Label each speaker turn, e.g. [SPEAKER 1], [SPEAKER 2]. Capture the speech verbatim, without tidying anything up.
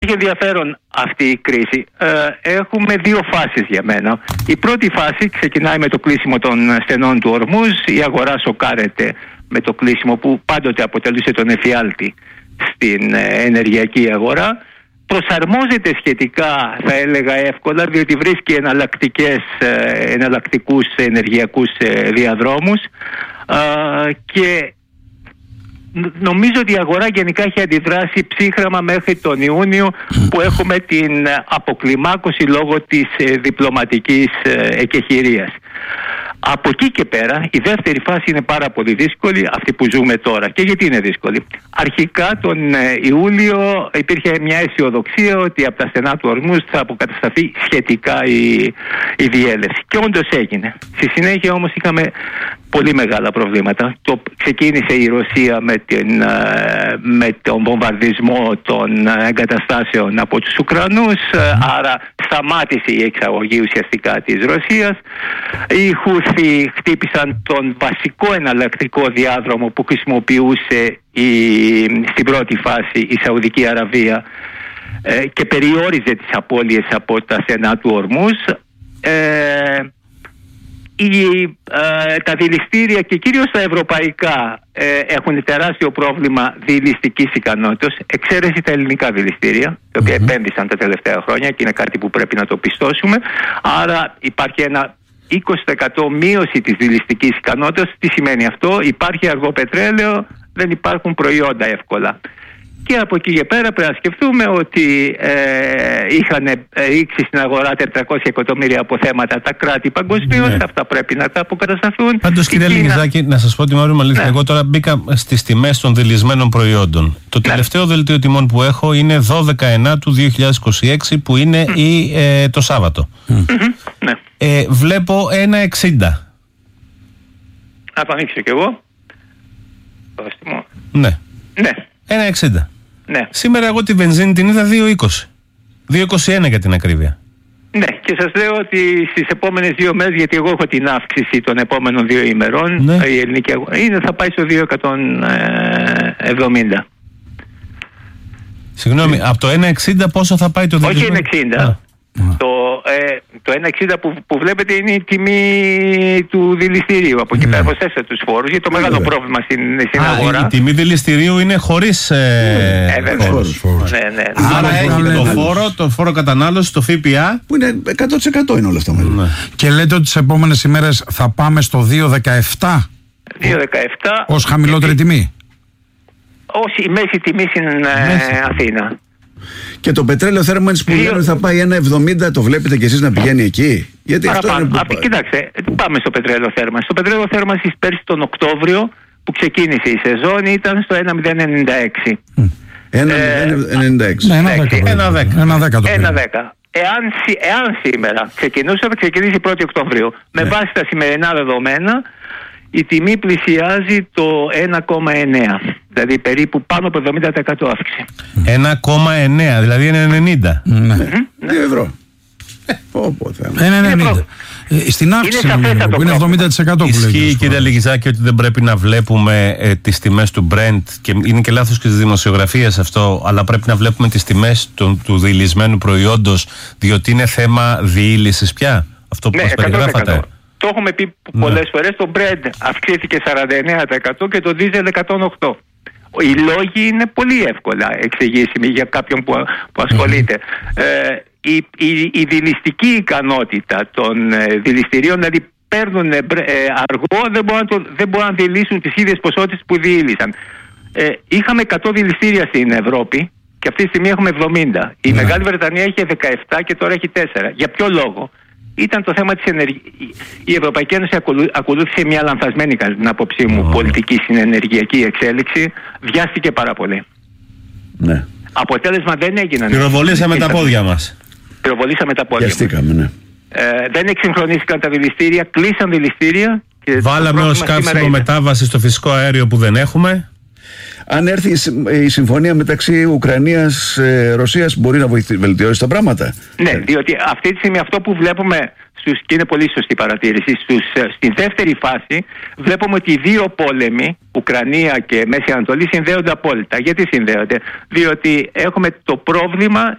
[SPEAKER 1] έχει ενδιαφέρον αυτή η κρίση. Ε, έχουμε δύο φάσεις για μένα. Η πρώτη φάση ξεκινάει με το κλείσιμο των στενών του Ορμούζ. Η αγορά σοκάρεται με το κλείσιμο που πάντοτε αποτελούσε τον εφιάλτη στην ε, ενεργειακή αγορά. Προσαρμόζεται σχετικά, θα έλεγα εύκολα, διότι βρίσκει εναλλακτικές, ε, εναλλακτικούς ενεργειακούς ε, διαδρόμους ε, και νομίζω ότι η αγορά γενικά έχει αντιδράσει ψύχραμα μέχρι τον Ιούνιο που έχουμε την αποκλιμάκωση λόγω της ε, διπλωματικής ε, εκεχηρίας. Από εκεί και πέρα η δεύτερη φάση είναι πάρα πολύ δύσκολη, αυτή που ζούμε τώρα. Και γιατί είναι δύσκολη? Αρχικά τον ε, Ιούλιο υπήρχε μια αισιοδοξία ότι από τα στενά του Ορμούζ θα αποκατασταθεί σχετικά η, η διέλευση. Και όντως έγινε. Στη συνέχεια όμως είχαμε πολύ μεγάλα προβλήματα. Το, ξεκίνησε η Ρωσία με, την, ε, με τον βομβαρδισμό των εγκαταστάσεων από τους Ουκρανούς, ε, άρα σταμάτησε η εξαγωγή ουσιαστικά της Ρωσίας. Οι Χούθι χτύπησαν τον βασικό εναλλακτικό διάδρομο που χρησιμοποιούσε η, στην πρώτη φάση η Σαουδική Αραβία ε, και περιόριζε τις απώλειες από τα στενά του Ορμούζ. Ε, οι, ε, τα δειλιστήρια και κυρίως τα ευρωπαϊκά ε, έχουν τεράστιο πρόβλημα δειλιστικής ικανότητας, εξαίρεση τα ελληνικά δειλιστήρια, τα οποία mm-hmm. επένδυσαν τα τελευταία χρόνια και είναι κάτι που πρέπει να το πιστώσουμε. Άρα υπάρχει ένα είκοσι τοις εκατό μείωση της δειλιστικής ικανότητας. Τι σημαίνει αυτό? Υπάρχει αργό πετρέλαιο, δεν υπάρχουν προϊόντα εύκολα. Και από εκεί και πέρα πρέπει να σκεφτούμε ότι ε, είχαν ρίξει στην αγορά τετρακόσια εκατομμύρια αποθέματα τα κράτη παγκοσμίως. Ναι. Αυτά πρέπει να τα αποκατασταθούν.
[SPEAKER 2] Πάντως, κύριε Λιγιζάκη, να σας πω τη μαύρη αλήθεια. Ναι. Εγώ τώρα μπήκα στις τιμές των δειλισμένων προϊόντων. Το ναι. τελευταίο δελτίο τιμών που έχω είναι δώδεκα εννιά του δύο χιλιάδες είκοσι έξι, που είναι mm. η, ε, το Σάββατο. Mm. Mm-hmm. Ναι. Ε, βλέπω ένα εξήντα.
[SPEAKER 1] Να το ανοίξω κι εγώ.
[SPEAKER 2] Ναι.
[SPEAKER 1] Ναι.
[SPEAKER 2] ένα εξήντα.
[SPEAKER 1] Ναι.
[SPEAKER 2] Σήμερα εγώ τη βενζίνη την είδα δύο είκοσι. δύο είκοσι ένα για την ακρίβεια.
[SPEAKER 1] Ναι, και σας λέω ότι στις επόμενες δύο μέρες, γιατί εγώ έχω την αύξηση των επόμενων δύο ημερών, ναι. η ελληνική αγορά είναι, θα πάει στο δύο εβδομήντα.
[SPEAKER 2] Συγγνώμη, mm. από το ένα εξήντα πόσο θα πάει το
[SPEAKER 1] δειλισμένο? Όχι ένα εξήντα. Ah. Το, ε, το ένα εξήντα που, που βλέπετε είναι η τιμή του δηληστηρίου. Από εκεί πέρα προσθέσετε τους φόρους, γιατί το μεγάλο yeah. πρόβλημα στην, στην
[SPEAKER 2] ah,
[SPEAKER 1] αγορά.
[SPEAKER 2] Η τιμή δηληστηρίου είναι χωρίς ε,
[SPEAKER 1] ε,
[SPEAKER 2] φόρους.
[SPEAKER 1] φόρους. Ναι, ναι.
[SPEAKER 2] Άρα ah, έχει το φόρο, το φόρο κατανάλωση, το ΦΠΑ
[SPEAKER 3] που είναι εκατό τοις εκατό είναι όλο αυτό.
[SPEAKER 2] Ναι.
[SPEAKER 4] Και λέτε ότι τις επόμενες ημέρες θα πάμε στο δύο δεκαεπτά ως χαμηλότερη και... τιμή.
[SPEAKER 1] Όχι, η μέση τιμή στην ε, Αθήνα.
[SPEAKER 3] Και το πετρέλαιο θέρμανσης που λένε θα πάει ένα εβδομήντα, το βλέπετε κι εσείς να πηγαίνει εκεί? Γιατί αυτό είναι που...
[SPEAKER 1] Α, κοιτάξτε, πάμε στο πετρέλαιο θέρμανσης. Το πετρέλαιο θέρμανσης πέρσι τον Οκτώβριο που ξεκίνησε η σεζόν ήταν στο ένα κόμμα μηδέν ενενήντα έξι.
[SPEAKER 3] ένα κόμμα μηδέν ενενήντα έξι.
[SPEAKER 4] ένα δέκα.
[SPEAKER 1] Εάν σήμερα ξεκινούσε, θα ξεκινήσει πρώτη Οκτωβρίου. Με βάση τα σημερινά δεδομένα, η τιμή πλησιάζει το ένα κόμμα εννέα. Δηλαδή περίπου πάνω από εβδομήντα τοις εκατό αύξηση.
[SPEAKER 2] ένα κόμμα εννέα, δηλαδή είναι ενενήντα.
[SPEAKER 3] Ναι. δύο ευρώ.
[SPEAKER 4] Είναι ενενήντα. Στην αύξηση που είναι εβδομήντα τοις εκατό που λέγεται.
[SPEAKER 2] Ισχύει, κύριε Λιγιζάκη, ότι δεν πρέπει να βλέπουμε ε, τις τιμές του Brent, και είναι και λάθος και της δημοσιογραφίας αυτό, αλλά πρέπει να βλέπουμε τις τιμές του, του διηλυσμένου προϊόντος, διότι είναι θέμα διήλυσης πια. Αυτό που ναι, μας περιγράφατε.
[SPEAKER 1] Το έχουμε πει πολλές ναι. φορές. Το Brent αυξήθηκε σαράντα εννέα τοις εκατό και το Diesel εκατόν οκτώ. Οι λόγοι είναι πολύ εύκολα εξηγήσιμοι για κάποιον που, που ασχολείται. Mm-hmm. Ε, η, η, η δειλιστική ικανότητα των ε, δειλιστηρίων, δηλαδή παίρνουν ε, αργό, δεν μπορούν, να το, δεν μπορούν να δειλήσουν τις ίδιες ποσότητες που διήλυσαν. Ε, είχαμε εκατό δειλιστήρια στην Ευρώπη και αυτή τη στιγμή έχουμε εβδομήντα. Η mm-hmm. Μεγάλη Βρετανία είχε δεκαεπτά και τώρα έχει τέσσερα. Για ποιο λόγο? Ήταν το θέμα της ενεργείας. Η Ευρωπαϊκή Ένωση ακολούθησε μια λανθασμένη, κατά την άποψή μου, oh. πολιτική στην ενεργειακή εξέλιξη. Βιάστηκε πάρα πολύ.
[SPEAKER 3] Ναι.
[SPEAKER 1] Αποτέλεσμα δεν έγιναν.
[SPEAKER 2] Πυροβολήσαμε τα πόδια μας.
[SPEAKER 1] Πυροβολήσαμε τα πόδια
[SPEAKER 3] μας. Ναι.
[SPEAKER 1] Ε, δεν εξυγχρονίστηκαν τα δηληστήρια, κλείσαν δηληστήρια. Και
[SPEAKER 2] βάλαμε ως καύσιμο μετάβαση στο φυσικό αέριο που δεν έχουμε.
[SPEAKER 3] Αν έρθει η συμφωνία μεταξύ Ουκρανίας και Ρωσίας, μπορεί να βελτιώσει τα πράγματα.
[SPEAKER 1] Ναι, διότι αυτή τη στιγμή αυτό που βλέπουμε, στους, και είναι πολύ σωστή παρατήρηση, στους, στη δεύτερη φάση βλέπουμε ότι οι δύο πόλεμοι, Ουκρανία και Μέση Ανατολή, συνδέονται απόλυτα. Γιατί συνδέονται? Διότι έχουμε το πρόβλημα